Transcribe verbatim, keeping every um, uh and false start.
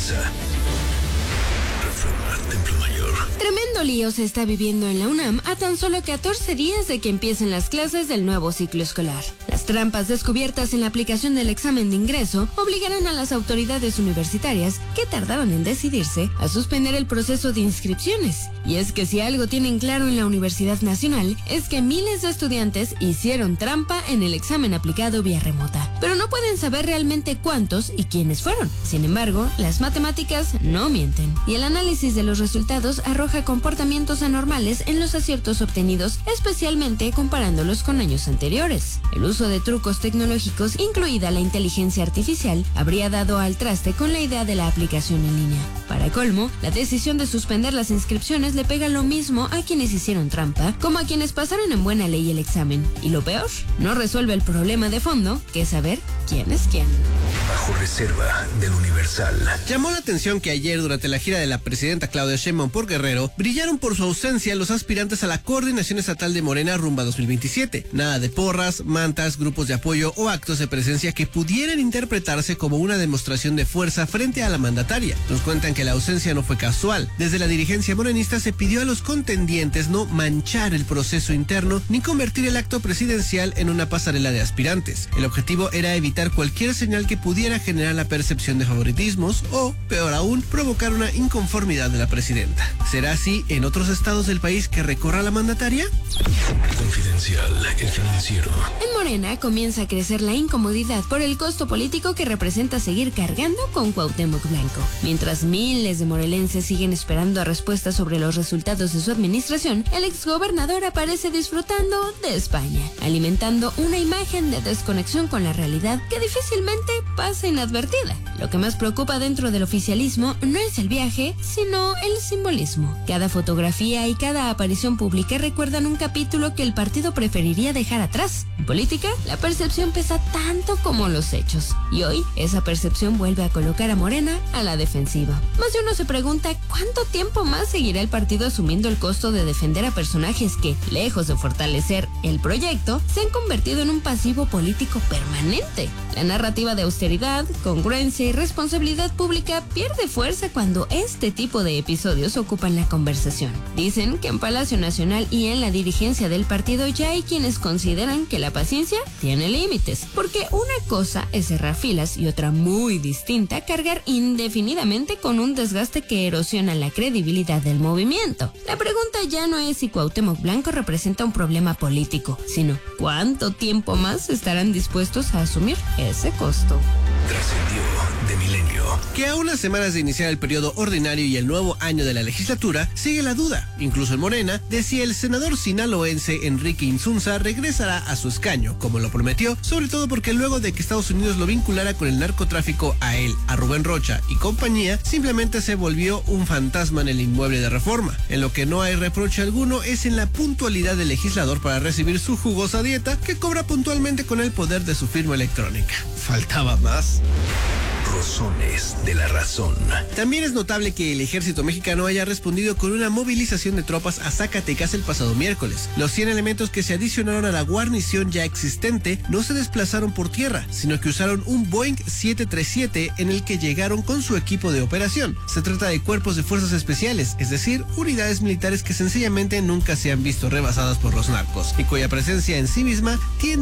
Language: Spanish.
Reforma Templo Mayor. Tremendo lío se está viviendo en la UNAM a tan solo catorce días de que empiecen las clases del nuevo ciclo escolar. Las trampas descubiertas en la aplicación del examen de ingreso obligarán a las autoridades universitarias, que tardaron en decidirse, a suspender el proceso de inscripciones. Y es que si algo tienen claro en la Universidad Nacional, es que miles de estudiantes hicieron trampa en el examen aplicado vía remota. Pero no pueden saber realmente cuántos y quiénes fueron. Sin embargo, las matemáticas no mienten. Y el análisis de los resultados arroja comportamientos anormales en los aciertos obtenidos, especialmente comparándolos con años anteriores. El uso de trucos tecnológicos, incluida la inteligencia artificial, habría dado al traste con la idea de la aplicación en línea. Para colmo, la decisión de suspender las inscripciones le pega lo mismo a quienes hicieron trampa como a quienes pasaron en buena ley el examen. Y lo peor, no resuelve el problema de fondo, que es saber quién es quién. Bajo reserva del Universal. Llamó la atención que ayer, durante la gira de la presidenta Claudia Sheinbaum por Guerrero, brillaron por su ausencia los aspirantes a la Coordinación Estatal de Morena rumbo a dos mil veintisiete. Nada de porras, mantas, grupos de apoyo o actos de presencia que pudieran interpretarse como una demostración de fuerza frente a la mandataria. Nos cuentan que la ausencia no fue casual. Desde la dirigencia morenista se pidió a los contendientes no manchar el proceso interno ni convertir el acto presidencial en una pasarela de aspirantes. El objetivo era evitar cualquier señal que pudiera generar la percepción de favoritismos o, peor aún, provocar una inconformidad de la presidenta. ¿Será así en otros estados del país que recorra la mandataria? Confidencial, el financiero. En Morena comienza a crecer la incomodidad por el costo político que representa seguir cargando con Cuauhtémoc Blanco. Mientras miles de morelenses siguen esperando a respuestas sobre los resultados de su administración, el exgobernador aparece disfrutando de España, alimentando una imagen de desconexión con la realidad que difícilmente pasa inadvertida. Lo que más preocupa dentro del oficialismo no es el viaje, sino el simbolismo. Cada fotografía y cada aparición pública recuerdan un capítulo que el partido preferiría dejar atrás. En política, la percepción pesa tanto como los hechos. Y hoy, esa percepción vuelve a colocar a Morena a la defensiva. Más de uno se pregunta cuánto tiempo más seguirá el partido asumiendo el costo de defender a personajes que, lejos de fortalecer el proyecto, se han convertido en un pasivo político permanente. La narrativa de austeridad, congruencia y responsabilidad pública pierde fuerza cuando este tipo de episodios ocupan la conversación. Dicen que en Palacio Nacional y en la dirigencia del partido ya hay quienes consideran que la paciencia tiene límites, porque una cosa es cerrar filas y otra muy distinta cargar indefinidamente con un desgaste que erosiona la credibilidad del movimiento. La pregunta ya no es si Cuauhtémoc Blanco representa un problema político, sino cuánto tiempo más estarán dispuestos a asumir ese costo. Trascendió de Milenio. Que a unas semanas de iniciar el periodo ordinario y el nuevo año de la legislatura, sigue la duda, incluso en Morena, de si el senador sinaloense Enrique Insunza regresará a su escaño, como lo prometió, sobre todo porque luego de que Estados Unidos lo vinculara con el narcotráfico a él, a Rubén Rocha y compañía, simplemente se volvió un fantasma en el inmueble de Reforma. En lo que no hay reproche alguno es en la puntualidad del legislador para recibir su jugosa dieta, que cobra puntualmente con el poder de su firma electrónica. ¿Faltaba más? Rozones de la razón. También es notable que el ejército mexicano haya respondido con una movilización de tropas a Zacatecas el pasado miércoles. Los cien elementos que se adicionaron a la guarnición ya existente no se desplazaron por tierra, sino que usaron un Boeing siete treinta y siete en el que llegaron con su equipo de operación. Se trata de cuerpos de fuerzas especiales, es decir, unidades militares que sencillamente nunca se han visto rebasadas por los narcos y cuya presencia en sí misma tiene